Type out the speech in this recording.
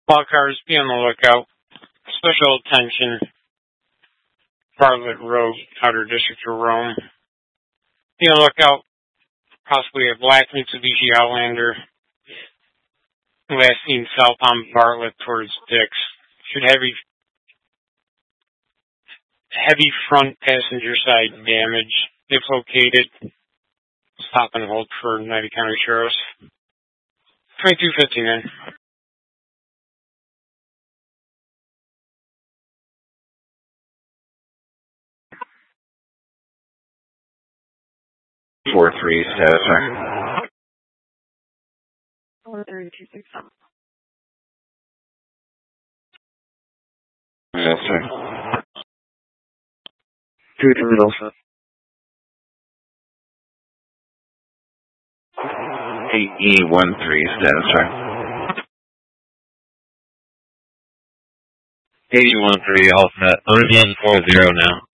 All cars, be on the lookout. Special attention, Bartlett Road, Outer District of Rome. Be on the lookout. Possibly a black Mitsubishi Outlander. Last seen south on Bartlett towards Dix. Should heavy front passenger side damage. If located, stop and hold for United County Sheriff's. 2259. Four three status, sir. 43267. Yes, sir. 230. 8E13 status, sir. 8E13 alternate. I'm in 40 now.